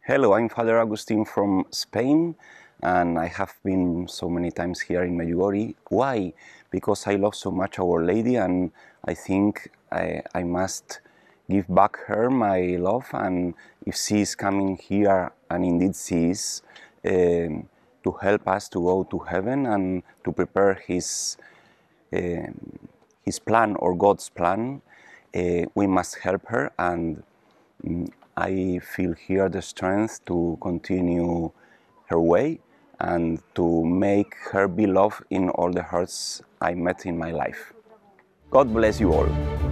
Hello, I'm Father Agustin from Spain, and I have been so many times here in Medjugorje. Why? Because I love so much Our Lady, and I think I must give back her my love. And if she is coming here, and indeed she is, to help us to go to heaven and to prepare His plan or God's plan, we must help her. And I feel here the strength to continue her way and to make her beloved in all the hearts I met in my life. God bless you all.